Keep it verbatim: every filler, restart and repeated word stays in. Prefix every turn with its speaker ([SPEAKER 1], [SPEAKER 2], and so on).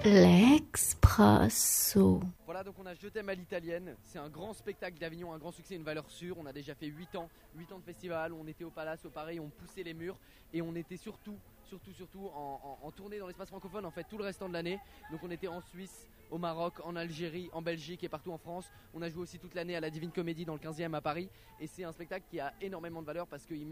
[SPEAKER 1] L'Expresso.
[SPEAKER 2] Voilà, donc on a Je t'aime à l'italienne. C'est un grand spectacle d'Avignon, un grand succès, une valeur sûre. On a déjà fait huit ans, huit ans de festival. On était au Palace, au Paris, on poussait les murs. Et on était surtout, surtout, surtout en, en, en tournée dans l'espace francophone en fait tout le restant de l'année. Donc on était en Suisse, au Maroc, en Algérie, en Belgique et partout en France. On a joué aussi toute l'année à la Divine Comédie dans le quinzième à Paris. Et c'est un spectacle qui a énormément de valeur parce qu'il